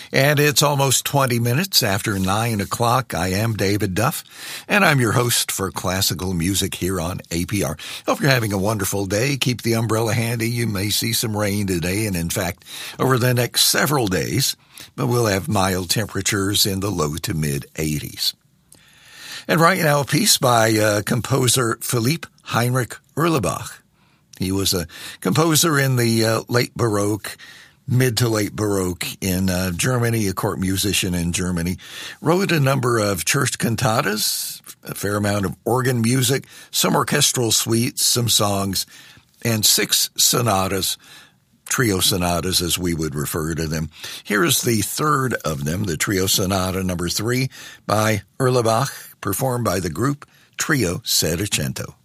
And it's almost 20 minutes after 9 o'clock. I am David Duff, and I'm your host for classical music here on APR. Hope you're having a wonderful day. Keep the umbrella handy. You may see some rain today, and in fact, over the next several days, but we'll have mild temperatures in the low to mid-80s. And right now, a piece by composer Philipp Heinrich Erlebach. He was a composer in the late Baroque, mid to late Baroque in Germany, a court musician in Germany. Wrote a number of church cantatas, a fair amount of organ music, some orchestral suites, some songs, and 6 sonatas, trio sonatas as we would refer to them. Here is the third of them, the trio sonata number 3 by Erlebach, performed by the group Trio Settecento.